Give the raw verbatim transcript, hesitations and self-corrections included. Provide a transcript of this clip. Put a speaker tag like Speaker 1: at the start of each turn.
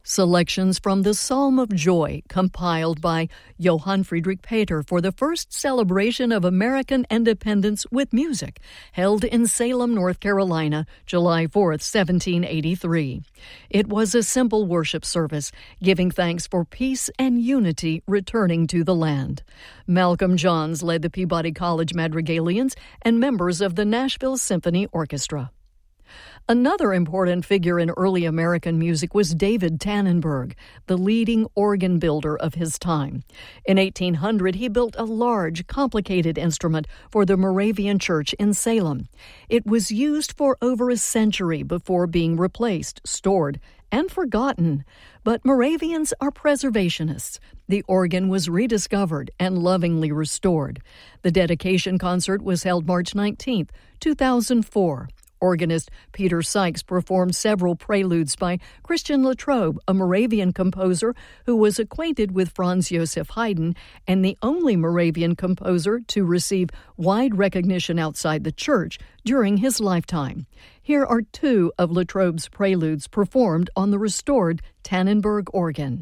Speaker 1: Selections from the Psalm of Joy, compiled by Johann Friedrich Peter for the first celebration of American independence with music, held in Salem, North Carolina, July fourth, seventeen eighty-three. It was a simple worship service, giving thanks for peace and unity returning to the land. Malcolm Johns led the Peabody College Madrigalians and members of the Nashville Symphony Orchestra. Another important figure in early American music was David Tannenberg, the leading organ builder of his time. In eighteen hundred, he built a large, complicated instrument for the Moravian Church in Salem. It was used for over a century before being replaced, stored, and forgotten. But Moravians are preservationists. The organ was rediscovered and lovingly restored. The dedication concert was held March nineteenth, two thousand four. Organist Peter Sykes performed several preludes by Christian Latrobe, a Moravian composer who was acquainted with Franz Joseph Haydn and the only Moravian composer to receive wide recognition outside the church during his lifetime. Here are two of Latrobe's preludes performed on the restored Tannenberg organ.